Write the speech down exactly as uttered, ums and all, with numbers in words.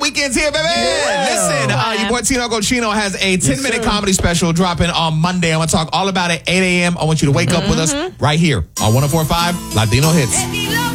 weekend's here, baby. Yeah. Listen, uh, your boy Tino Cochino has a ten-minute yes, comedy special dropping on Monday. I'm going to talk all about it at eight a.m. I want you to wake mm-hmm. up with us right here on one oh four point five Latino Hits.